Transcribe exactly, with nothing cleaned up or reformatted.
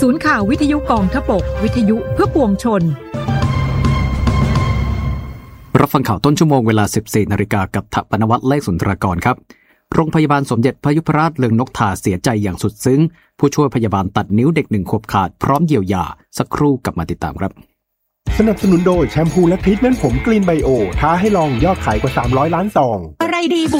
ศูนย์ข่าววิทยุกองทพบกวิทยุเพื่อปวงชนรับฟังข่าวต้นชั่วโมงเวลา สิบสี่นาฬิกา กับถปนวัฒน์เลขสุนทรากรครับโรงพยาบาลสมเด็จพระยุพราชเรืองนกทาเสียใจอย่างสุดซึ้งผู้ช่วยพยาบาลตัดนิ้วเด็กหนึ่งขวบขาดพร้อมเยียวยาสักครู่กลับมาติดตามครับสนับสนุนโดยแชมพูและทรีทเมนต์ผมกรีนไบโอท้าให้ลองยอดขายกว่าสามร้อยล้านซองอะไรดี